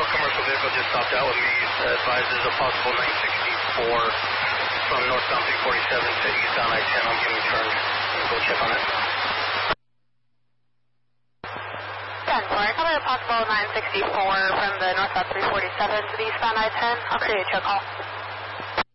commercial vehicle just stopped out with me. Advises a possible 964 from northbound 347 to eastbound I-10. I'm getting turned. Go check on it. 10-4, how about a possible 964 from the northbound 347 to the eastbound I-10? I'll create a call.